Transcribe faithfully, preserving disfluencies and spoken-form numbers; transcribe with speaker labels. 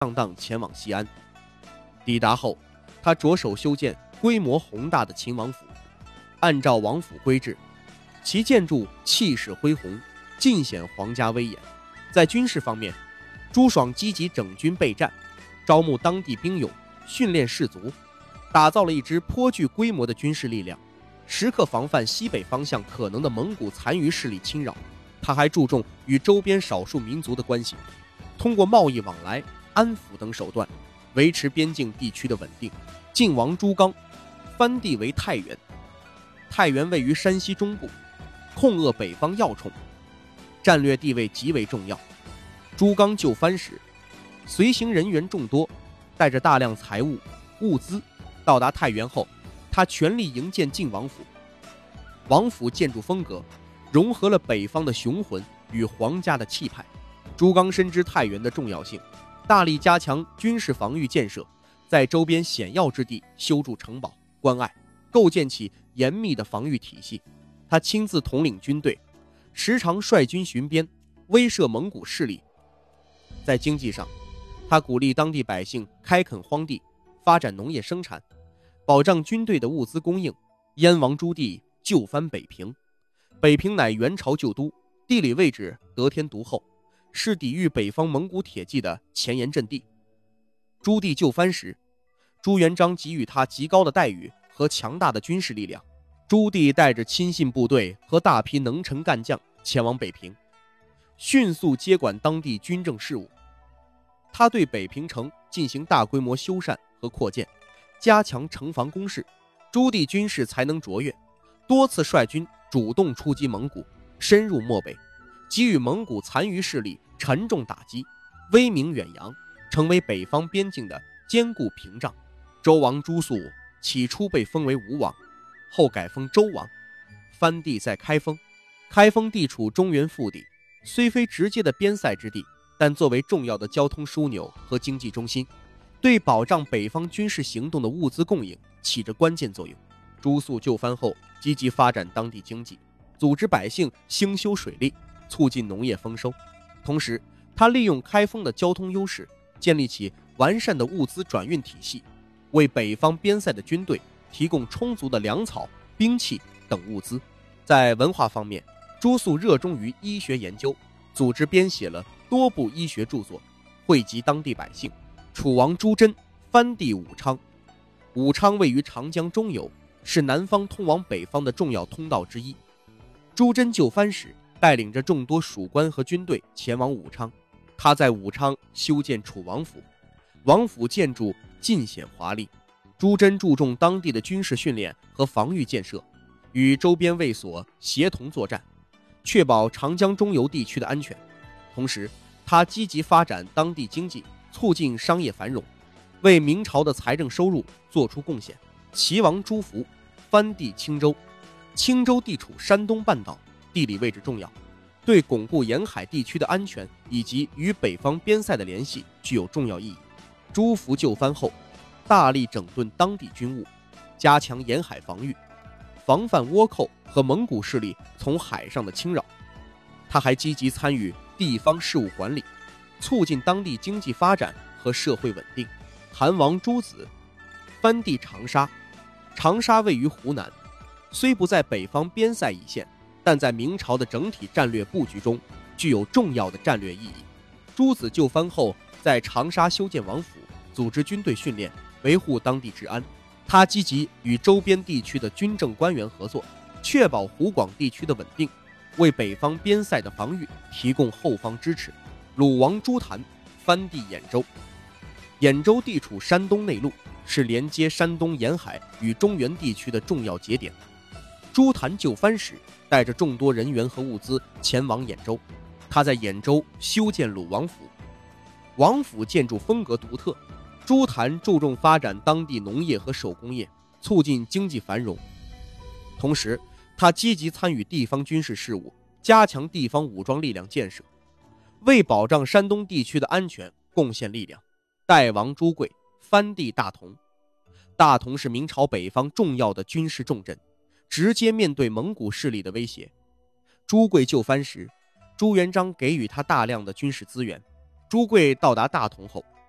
Speaker 1: 荡荡前往西安。抵达后，他着手修建规模宏大的秦王府。按照王府规制，其建筑气势恢宏，尽显皇家威严。在军事方面，朱爽积极整军备战，招募当地兵勇，训练士卒，打造了一支颇具规模的军事力量，时刻防范西北方向可能的蒙古残余势力侵扰。他还注重与周边少数民族的关系，通过贸易往来、安抚等手段，维持边境地区的稳定。晋王朱刚藩地为太原，太原位于山西中部，控扼北方要冲，战略地位极为重要。朱刚就藩时，随行人员众多，带着大量财物物资到达太原后，他全力营建晋王府。王府建筑风格融合了北方的雄浑与皇家的气派。朱刚深知太原的重要性，大力加强军事防御建设，在周边险要之地修筑城堡、关隘，构建起严密的防御体系。他亲自统领军队，时常率军巡边，威慑蒙古势力。在经济上，他鼓励当地百姓开垦荒地，发展农业生产，保障军队的物资供应。燕王朱棣就藩北平，北平乃元朝旧都，地理位置得天独厚，是抵御北方蒙古铁骑的前沿阵地。朱棣就藩时，朱元璋给予他极高的待遇和强大的军事力量。朱棣带着亲信部队和大批能臣干将前往北平，迅速接管当地军政事务。他对北平城进行大规模修缮和扩建，加强城防工事。朱棣军事才能卓越，多次率军主动出击蒙古，深入漠北，给予蒙古残余势力沉重打击，威名远扬，成为北方边境的坚固屏障。周王朱肃起初被封为吴王，后改封周王，藩地在开封。开封地处中原腹地，虽非直接的边塞之地，但作为重要的交通枢纽和经济中心，对保障北方军事行动的物资供应起着关键作用。朱肃就藩后，积极发展当地经济，组织百姓兴修水利，促进农业丰收。同时，他利用开封的交通优势，建立起完善的物资转运体系，为北方边塞的军队提供充足的粮草、兵器等物资。在文化方面，朱肃热衷于医学研究，组织编写了多部医学著作，惠及当地百姓。楚王朱桢藩地武昌，武昌位于长江中游，是南方通往北方的重要通道之一。朱桢就藩时，带领着众多属官和军队前往武昌。他在武昌修建楚王府，王府建筑尽显华丽。朱桢注重当地的军事训练和防御建设，与周边卫所协同作战，确保长江中游地区的安全。同时，他积极发展当地经济，促进商业繁荣，为明朝的财政收入做出贡献。齐王朱福藩地青州，青州地处山东半岛，地理位置重要，对巩固沿海地区的安全以及与北方边塞的联系具有重要意义。朱福就藩后，大力整顿当地军务，加强沿海防御，防范倭寇和蒙古势力从海上的侵扰。他还积极参与地方事务管理，促进当地经济发展和社会稳定。韩王朱子藩地长沙，长沙位于湖南，虽不在北方边塞一线，但在明朝的整体战略布局中具有重要的战略意义。朱子就藩后，在长沙修建王府，组织军队训练，维护当地治安。他积极与周边地区的军政官员合作，确保湖广地区的稳定，为北方边塞的防御提供后方支持。鲁王朱谭藩地兖州，兖州地处山东内陆，是连接山东沿海与中原地区的重要节点。朱谭就藩时，带着众多人员和物资前往兖州。他在兖州修建鲁王府，王府建筑风格独特。朱谭注重发展当地农业和手工业，促进经济繁荣。同时，他积极参与地方军事事务，加强地方武装力量建设，为保障山东地区的安全贡献力量。代王朱贵藩地大同，大同是明朝北方重要的军事重镇，直接面对蒙古势力的威胁。朱贵就藩时，朱元璋给予他大量的军事资源。朱贵到达大同后，